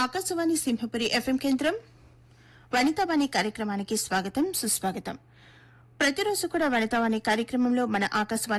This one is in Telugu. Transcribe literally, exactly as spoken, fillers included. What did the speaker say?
ఆకాశవాణి సింహపురి ఎఫ్ఎం కేంద్రం వనితావాణి కార్యక్రమానికి స్వాగతం సుస్వాగతం. ప్రతిరోజు కూడా వనితావాణి కార్యక్రమంలో మన ఆకాశవాణి